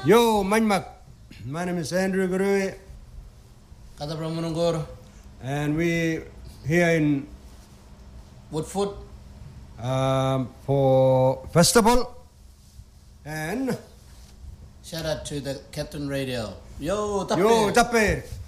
Yo, Manmak. My name is Andrew Gurui. Kata Pramunungur. And we here in Woodfoot. For festival. And Shout out to the Captain Radio. Yo, Tappe. Yo, Tappe.